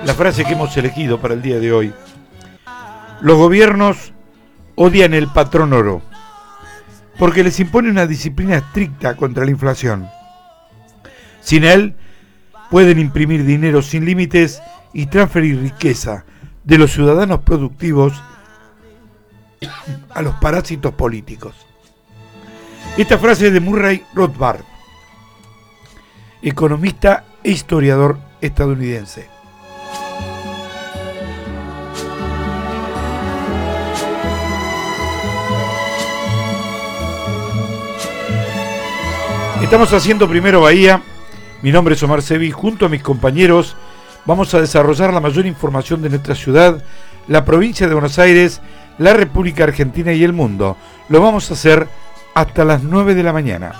la frase que hemos elegido para el día de hoy. Los gobiernos odian el patrón oro porque les impone una disciplina estricta contra la inflación. Sin él, pueden imprimir dinero sin límites y transferir riqueza de los ciudadanos productivos a los parásitos políticos. Esta frase es de Murray Rothbard, economista e historiador estadounidense. Estamos haciendo Primero Bahía. Mi nombre es Omar Sevi. Junto a mis compañeros vamos a desarrollar la mayor información de nuestra ciudad, la provincia de Buenos Aires, la República Argentina y el mundo. Lo vamos a hacer hasta las 9 de la mañana.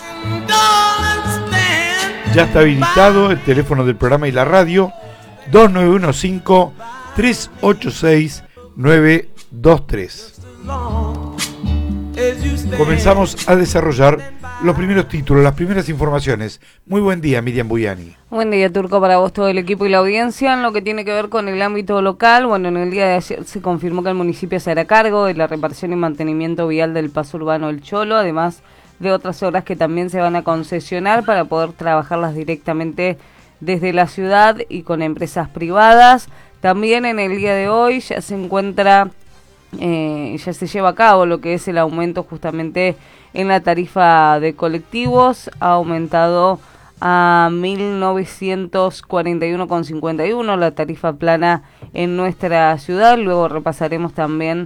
Ya está habilitado el teléfono del programa y la radio 2915-386-923. Comenzamos a desarrollar los primeros títulos, las primeras informaciones. Muy buen día, Miriam Buyani. Buen día, Turco, para vos, todo el equipo y la audiencia. En lo que tiene que ver con el ámbito local, bueno, en el día de ayer se confirmó que el municipio se hará cargo de la reparación y mantenimiento vial del paso urbano El Cholo, además de otras obras que también se van a concesionar para poder trabajarlas directamente desde la ciudad y con empresas privadas. También en el día de hoy ya se encuentra, ya se lleva a cabo lo que es el aumento justamente en la tarifa de colectivos. Ha aumentado a 1.941,51 la tarifa plana en nuestra ciudad. Luego repasaremos también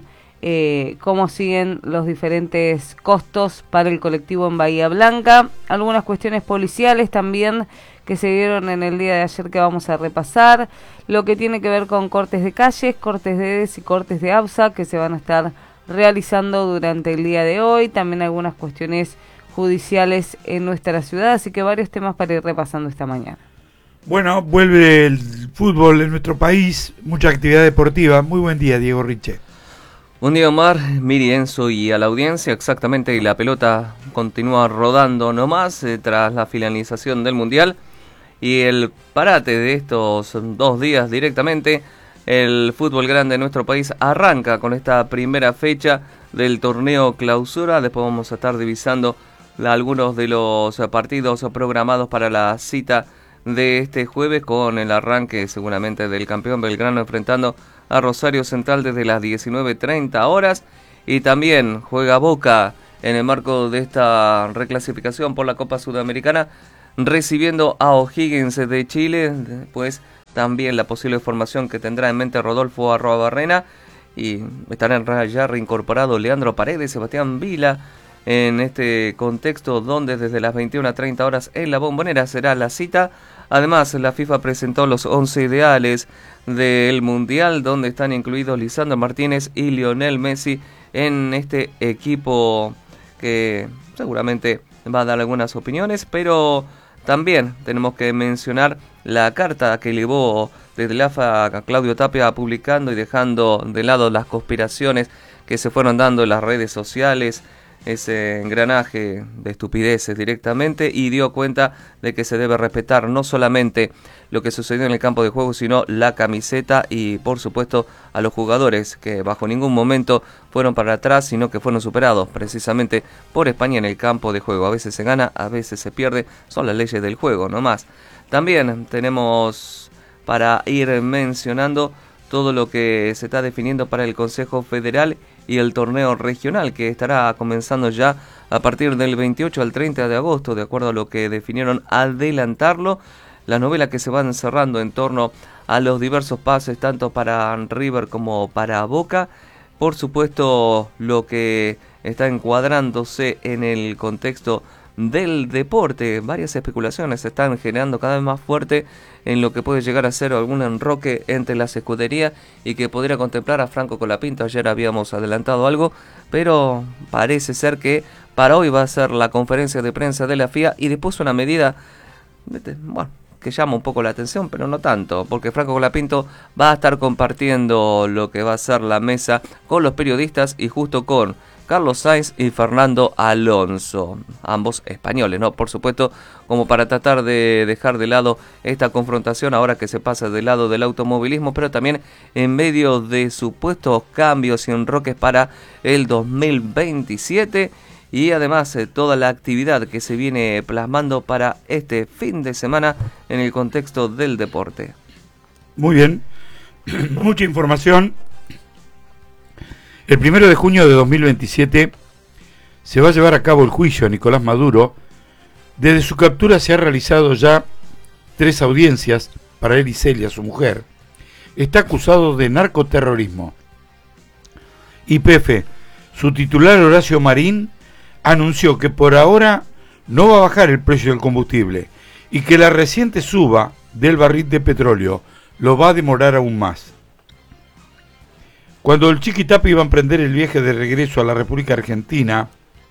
cómo siguen los diferentes costos para el colectivo en Bahía Blanca. Algunas cuestiones policiales también que se dieron en el día de ayer que vamos a repasar. Lo que tiene que ver con cortes de calles, cortes de EDES y cortes de ABSA que se van a estar realizando durante el día de hoy. También algunas cuestiones judiciales en nuestra ciudad, así que varios temas para ir repasando esta mañana. Bueno, vuelve el fútbol en nuestro país, mucha actividad deportiva. Muy buen día, Diego Riche. Buen día, Omar, Miri, Enzo y a la audiencia. Exactamente, la pelota continúa rodando nomás tras la finalización del Mundial y el parate de estos 2 días directamente. El fútbol grande de nuestro país arranca con esta primera fecha del torneo Clausura. Después vamos a estar divisando algunos de los partidos programados para la cita de este jueves, con el arranque seguramente del campeón Belgrano enfrentando a Rosario Central desde las 19:30 horas. Y también juega Boca en el marco de esta reclasificación por la Copa Sudamericana, recibiendo a O'Higgins de Chile. Pues también la posible formación que tendrá en mente Rodolfo Arruabarrena, y estarán ya reincorporados Leandro Paredes, Sebastián Vila, en este contexto donde desde las 21:30 horas en la Bombonera será la cita. Además, la FIFA presentó los 11 ideales del Mundial, donde están incluidos Lisandro Martínez y Lionel Messi en este equipo que seguramente va a dar algunas opiniones, pero también tenemos que mencionar la carta que elevó desde la AFA a Claudio Tapia, publicando y dejando de lado las conspiraciones que se fueron dando en las redes sociales, ese engranaje de estupideces directamente, y dio cuenta de que se debe respetar no solamente lo que sucedió en el campo de juego, sino la camiseta y por supuesto a los jugadores, que bajo ningún momento fueron para atrás, sino que fueron superados precisamente por España en el campo de juego. A veces se gana, a veces se pierde, son las leyes del juego, no más. También tenemos para ir mencionando todo lo que se está definiendo para el Consejo Federal y el torneo regional, que estará comenzando ya a partir del 28 al 30 de agosto, de acuerdo a lo que definieron adelantarlo. Las novelas que se van cerrando en torno a los diversos pases, tanto para River como para Boca. Por supuesto, lo que está encuadrándose en el contexto del deporte. Varias especulaciones se están generando cada vez más fuerte en lo que puede llegar a ser algún enroque entre las escuderías y que podría contemplar a Franco Colapinto. Ayer habíamos adelantado algo, pero parece ser que para hoy va a ser la conferencia de prensa de la FIA y después una medida, bueno, que llama un poco la atención, pero no tanto, porque Franco Colapinto va a estar compartiendo lo que va a ser la mesa con los periodistas y justo con Carlos Sainz y Fernando Alonso, ambos españoles, ¿no? Por supuesto, como para tratar de dejar de lado esta confrontación ahora que se pasa del lado del automovilismo, pero también en medio de supuestos cambios y enroques para el 2027 y además toda la actividad que se viene plasmando para este fin de semana en el contexto del deporte. Muy bien, mucha información. El 1 de junio de 2027 se va a llevar a cabo el juicio a Nicolás Maduro. Desde su captura se han realizado ya 3 audiencias para él y Celia, su mujer. Está acusado de narcoterrorismo. YPF, su titular Horacio Marín, anunció que por ahora no va a bajar el precio del combustible y que la reciente suba del barril de petróleo lo va a demorar aún más. Cuando el Chiquitapia iba a emprender el viaje de regreso a la República Argentina,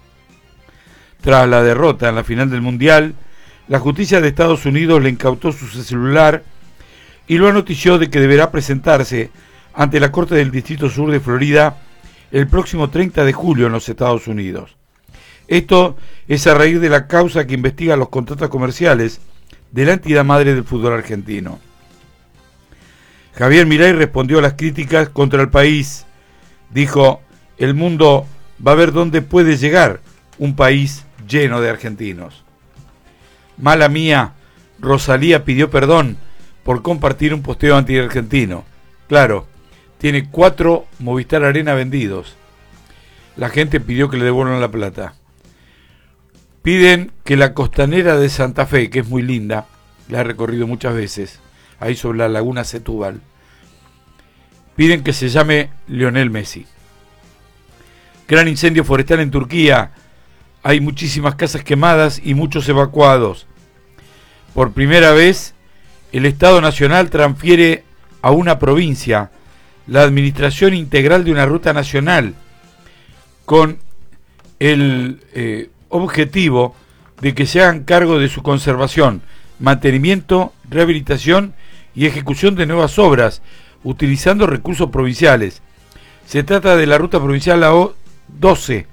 tras la derrota en la final del Mundial, la justicia de Estados Unidos le incautó su celular y lo anotició de que deberá presentarse ante la Corte del Distrito Sur de Florida el próximo 30 de julio en los Estados Unidos. Esto es a raíz de la causa que investiga los contratos comerciales de la entidad madre del fútbol argentino. Javier Milei respondió a las críticas contra el país. Dijo, el mundo va a ver dónde puede llegar un país lleno de argentinos. Mala mía, Rosalía pidió perdón por compartir un posteo anti-argentino. Claro, tiene 4 Movistar Arena vendidos. La gente pidió que le devuelvan la plata. Piden que la costanera de Santa Fe, que es muy linda, la he recorrido muchas veces, ahí sobre la laguna Setúbal, piden que se llame Lionel Messi. Gran incendio forestal en Turquía, hay muchísimas casas quemadas y muchos evacuados. Por primera vez, el Estado Nacional transfiere a una provincia la administración integral de una ruta nacional con el objetivo de que se hagan cargo de su conservación, mantenimiento, rehabilitación y ejecución de nuevas obras, utilizando recursos provinciales. Se trata de la ruta provincial A12.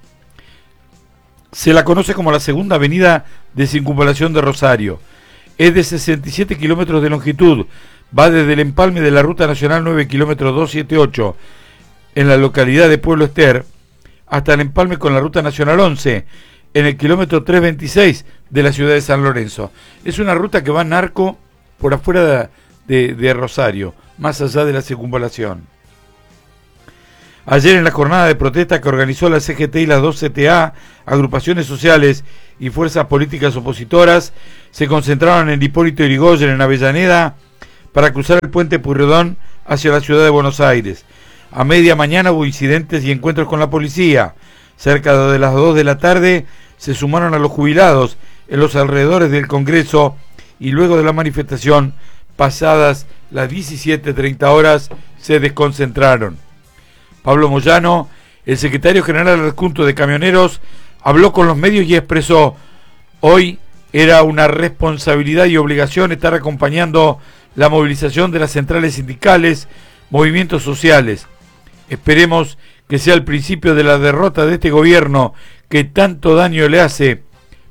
Se la conoce como la segunda avenida de circunvalación de Rosario. Es de 67 kilómetros de longitud. Va desde el empalme de la ruta nacional 9 kilómetros 278 en la localidad de Pueblo Ester hasta el empalme con la ruta nacional 11 en el kilómetro 326 de la ciudad de San Lorenzo. Es una ruta que va en arco por afuera de Rosario, más allá de la circunvalación. Ayer en la jornada de protesta que organizó la CGT y las 2 CTA, agrupaciones sociales y fuerzas políticas opositoras, se concentraron en Hipólito Yrigoyen en Avellaneda para cruzar el puente Pueyrredón hacia la ciudad de Buenos Aires. A media mañana hubo incidentes y encuentros con la policía. Cerca de las 2 de la tarde se sumaron a los jubilados en los alrededores del Congreso y luego de la manifestación, pasadas las 17:30 horas, se desconcentraron. Pablo Moyano, el secretario general adjunto de Camioneros, habló con los medios y expresó: hoy era una responsabilidad y obligación estar acompañando la movilización de las centrales sindicales, movimientos sociales. Esperemos que sea el principio de la derrota de este gobierno que tanto daño le está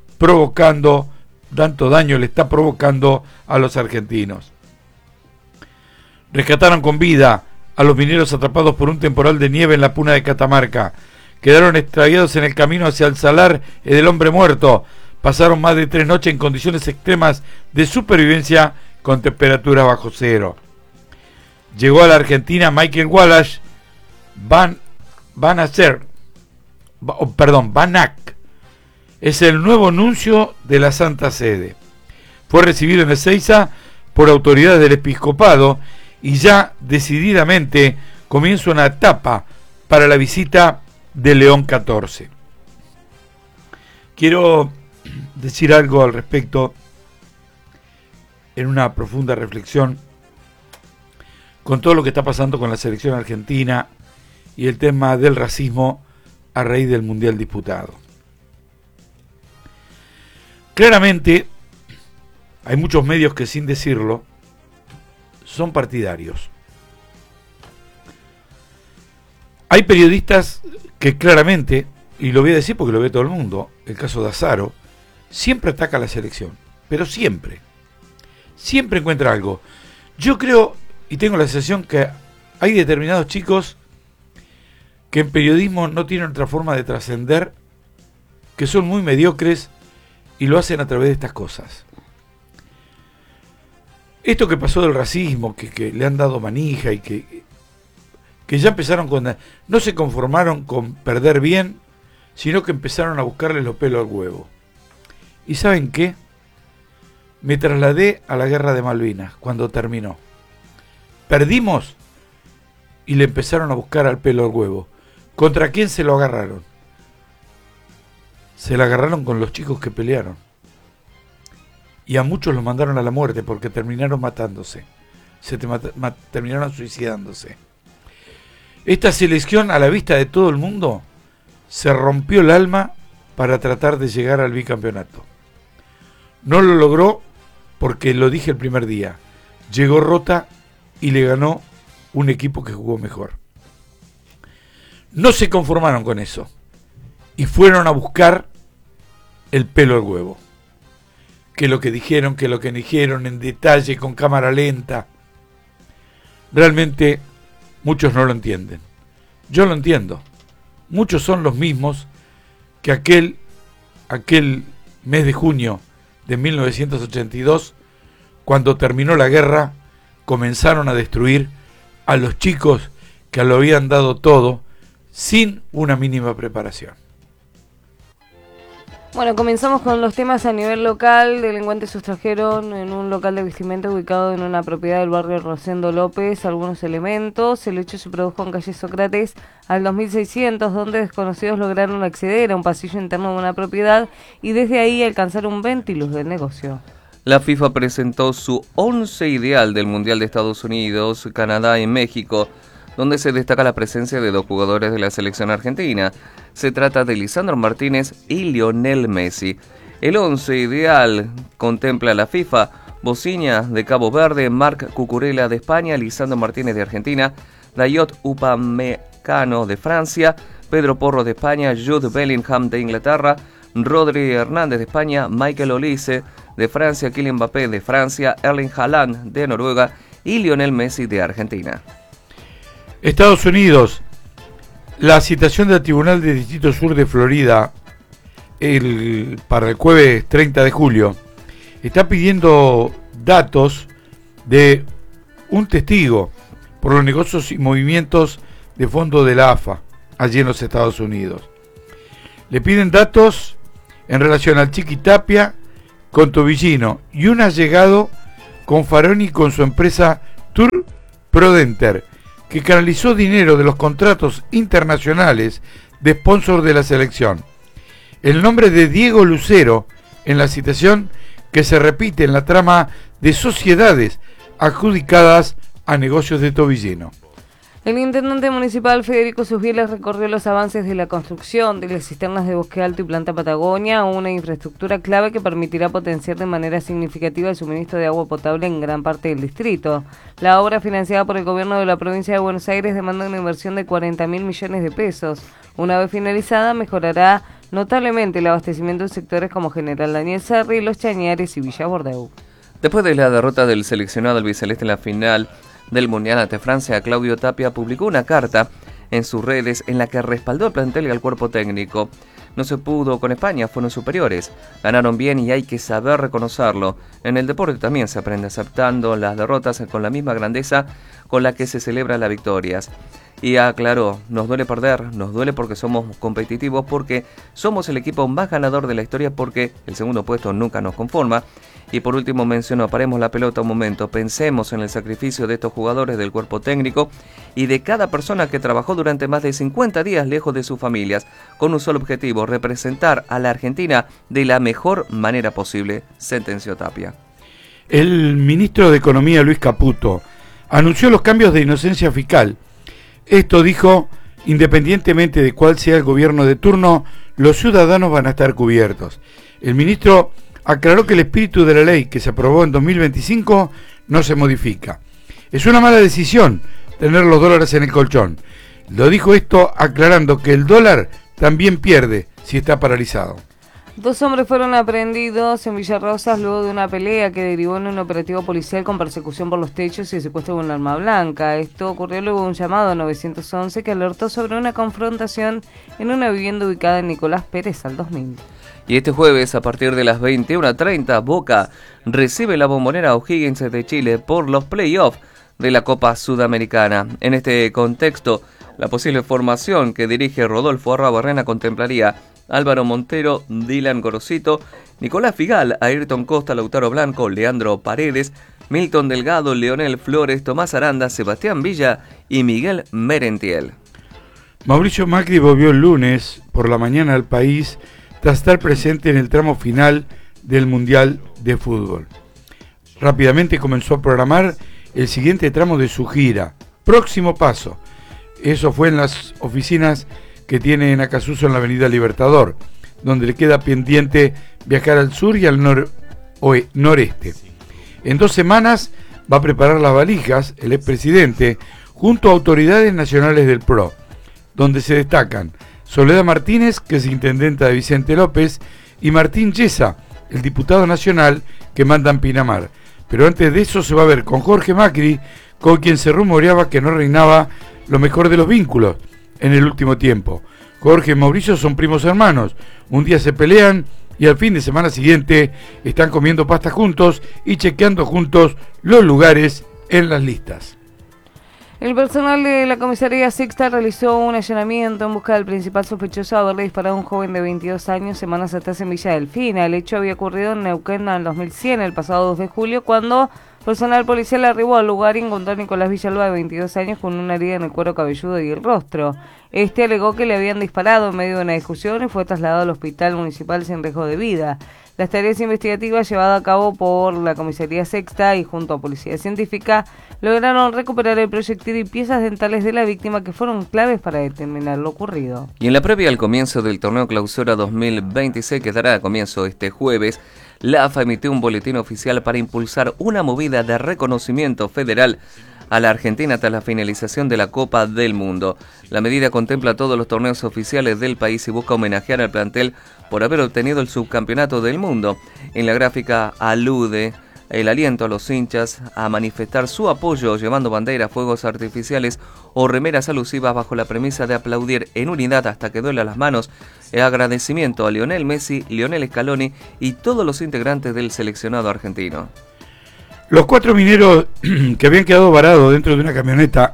provocando a los argentinos. Rescataron con vida a los mineros atrapados por un temporal de nieve en la Puna de Catamarca. Quedaron extraviados en el camino hacia el Salar del Hombre Muerto. Pasaron más de 3 noches en condiciones extremas de supervivencia con temperaturas bajo cero. Llegó a la Argentina Michael Wallace Banac. Es el nuevo nuncio de la Santa Sede. Fue recibido en Ezeiza por autoridades del episcopado y ya decididamente comienza una etapa para la visita de León XIV. Quiero decir algo al respecto en una profunda reflexión con todo lo que está pasando con la selección argentina y el tema del racismo a raíz del Mundial disputado. Claramente, hay muchos medios que sin decirlo son partidarios. Hay periodistas que claramente, y lo voy a decir porque lo ve todo el mundo, el caso de Azaro, siempre ataca a la selección, pero siempre encuentra algo. Yo creo, y tengo la sensación que hay determinados chicos que en periodismo no tienen otra forma de trascender, que son muy mediocres y lo hacen a través de estas cosas. Esto que pasó del racismo, que le han dado manija y que ya empezaron con... No se conformaron con perder bien, sino que empezaron a buscarle los pelos al huevo. ¿Y saben qué? Me trasladé a la guerra de Malvinas, cuando terminó. Perdimos y le empezaron a buscar al pelo al huevo. ¿Contra quién se lo agarraron? Se la agarraron con los chicos que pelearon. Y a muchos los mandaron a la muerte porque terminaron matándose. Terminaron suicidándose. Esta selección, a la vista de todo el mundo, se rompió el alma para tratar de llegar al bicampeonato. No lo logró porque, lo dije el primer día, llegó rota y le ganó un equipo que jugó mejor. No se conformaron con eso y fueron a buscar el pelo al huevo. Que lo que dijeron, en detalle, con cámara lenta. Realmente muchos no lo entienden. Yo lo entiendo. Muchos son los mismos que aquel mes de junio de 1982, cuando terminó la guerra, comenzaron a destruir a los chicos que lo habían dado todo sin una mínima preparación. Bueno, comenzamos con los temas a nivel local. Delincuentes sustrajeron en un local de vestimenta ubicado en una propiedad del barrio Rosendo López algunos elementos. El hecho se produjo en calle Sócrates al 2600, donde desconocidos lograron acceder a un pasillo interno de una propiedad y desde ahí alcanzar un ventiluz del negocio. La FIFA presentó su 11 ideal del Mundial de Estados Unidos, Canadá y México, donde se destaca la presencia de dos jugadores de la selección argentina. Se trata de Lisandro Martínez y Lionel Messi. El 11 ideal contempla la FIFA: Bociña de Cabo Verde, Marc Cucurella de España, Lisandro Martínez de Argentina, Dayot Upamecano de Francia, Pedro Porro de España, Jude Bellingham de Inglaterra, Rodri Hernández de España, Michael Olise de Francia, Kylian Mbappé de Francia, Erling Haaland de Noruega y Lionel Messi de Argentina. Estados Unidos. La citación del Tribunal de Distrito Sur de Florida para el jueves 30 de julio está pidiendo datos de un testigo por los negocios y movimientos de fondo de la AFA allí en los Estados Unidos. Le piden datos en relación al Chiqui Tapia con Tobillino y un allegado con Faroni con su empresa Tour Prodenter, que canalizó dinero de los contratos internacionales de sponsor de la selección. El nombre de Diego Lucero en la citación, que se repite en la trama de sociedades adjudicadas a negocios de Tobillino. El intendente municipal Federico Susbieles recorrió los avances de la construcción de las cisternas de Bosque Alto y Planta Patagonia, una infraestructura clave que permitirá potenciar de manera significativa el suministro de agua potable en gran parte del distrito. La obra, financiada por el gobierno de la provincia de Buenos Aires, demanda una inversión de 40.000 millones de pesos. Una vez finalizada, mejorará notablemente el abastecimiento en sectores como General Daniel Serri, Los Chañares y Villa Bordeu. Después de la derrota del seleccionado albiceleste en la final del Mundial ante Francia, Claudio Tapia publicó una carta en sus redes en la que respaldó al plantel y al cuerpo técnico. No se pudo con España, fueron superiores, ganaron bien y hay que saber reconocerlo. En el deporte también se aprende aceptando las derrotas con la misma grandeza con la que se celebran las victorias. Y aclaró: nos duele perder, nos duele porque somos competitivos, porque somos el equipo más ganador de la historia, porque el segundo puesto nunca nos conforma. Y por último mencionó: paremos la pelota un momento, pensemos en el sacrificio de estos jugadores, del cuerpo técnico y de cada persona que trabajó durante más de 50 días lejos de sus familias, con un solo objetivo: representar a la Argentina de la mejor manera posible, sentenció Tapia. El ministro de Economía, Luis Caputo, anunció los cambios de inocencia fiscal. Esto dijo: independientemente de cuál sea el gobierno de turno, los ciudadanos van a estar cubiertos. El ministro aclaró que el espíritu de la ley que se aprobó en 2025 no se modifica. Es una mala decisión tener los dólares en el colchón. Lo dijo esto aclarando que el dólar también pierde si está paralizado. 2 hombres fueron aprehendidos en Villarrosas luego de una pelea que derivó en un operativo policial con persecución por los techos y el secuestro de un arma blanca. Esto ocurrió luego de un llamado a 911 que alertó sobre una confrontación en una vivienda ubicada en Nicolás Pérez al 2000. Y este jueves, a partir de las 21:30, Boca recibe la Bombonera O'Higgins de Chile por los playoffs de la Copa Sudamericana. En este contexto, la posible formación que dirige Rodolfo Arruabarrena contemplaría Álvaro Montero, Dylan Gorosito, Nicolás Figal, Ayrton Costa, Lautaro Blanco, Leandro Paredes, Milton Delgado, Leonel Flores, Tomás Aranda, Sebastián Villa y Miguel Merentiel. Mauricio Macri volvió el lunes por la mañana al país tras estar presente en el tramo final del Mundial de Fútbol. Rápidamente comenzó a programar el siguiente tramo de su gira. Próximo paso. Eso fue en las oficinas que tiene en Acasuso en la Avenida Libertador, donde le queda pendiente viajar al sur y al noreste. En 2 semanas va a preparar las valijas el expresidente junto a autoridades nacionales del PRO, donde se destacan Soledad Martínez, que es intendenta de Vicente López, y Martín Yesa, el diputado nacional que manda en Pinamar. Pero antes de eso se va a ver con Jorge Macri, con quien se rumoreaba que no reinaba lo mejor de los vínculos en el último tiempo. Jorge y Mauricio son primos hermanos. Un día se pelean y al fin de semana siguiente están comiendo pasta juntos y chequeando juntos los lugares en las listas. El personal de la comisaría Sexta realizó un allanamiento en busca del principal sospechoso de haberle disparado a un joven de 22 años semanas atrás en Villa Delfina. El hecho había ocurrido en Neuquén en 2100, el pasado 2 de julio, cuando personal policial arribó al lugar y encontró a Nicolás Villalba, de 22 años, con una herida en el cuero cabelludo y el rostro. Este alegó que le habían disparado en medio de una discusión y fue trasladado al hospital municipal sin riesgo de vida. Las tareas investigativas llevadas a cabo por la comisaría Sexta y junto a Policía Científica lograron recuperar el proyectil y piezas dentales de la víctima que fueron claves para determinar lo ocurrido. Y en la previa al comienzo del torneo Clausura 2026, que dará comienzo este jueves, la AFA emitió un boletín oficial para impulsar una movida de reconocimiento federal a la Argentina tras la finalización de la Copa del Mundo. La medida contempla todos los torneos oficiales del país y busca homenajear al plantel por haber obtenido el subcampeonato del mundo. En la gráfica alude el aliento a los hinchas a manifestar su apoyo llevando banderas, fuegos artificiales o remeras alusivas bajo la premisa de aplaudir en unidad hasta que duela las manos. El agradecimiento a Lionel Messi, Lionel Scaloni y todos los integrantes del seleccionado argentino. Los 4 mineros que habían quedado varados dentro de una camioneta,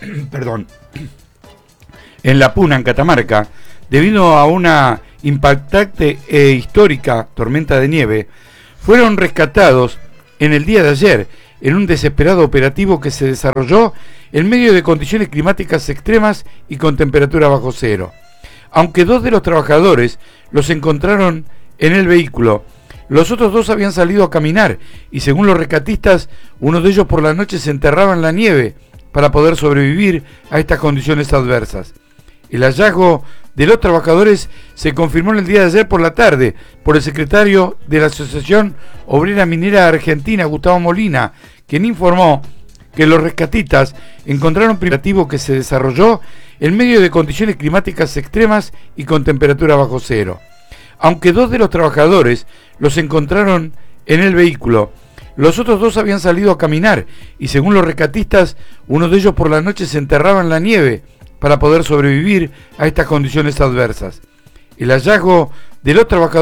en La Puna, en Catamarca, debido a una impactante e histórica tormenta de nieve, fueron rescatados en el día de ayer en un desesperado operativo que se desarrolló en medio de condiciones climáticas extremas y con temperatura bajo cero. Aunque 2 de los trabajadores los encontraron en el vehículo, los otros 2 habían salido a caminar y, según los rescatistas, uno de ellos por la noche se enterraba en la nieve para poder sobrevivir a estas condiciones adversas. El hallazgo de los trabajadores se confirmó en el día de ayer por la tarde por el secretario de la Asociación Obrera Minera Argentina, Gustavo Molina, quien informó que los rescatistas encontraron un operativo que se desarrolló en medio de condiciones climáticas extremas y con temperatura bajo cero. Aunque 2 de los trabajadores los encontraron en el vehículo, los otros 2 habían salido a caminar y, según los rescatistas, uno de ellos por la noche se enterraba en la nieve para poder sobrevivir a estas condiciones adversas. El hallazgo de los trabajadores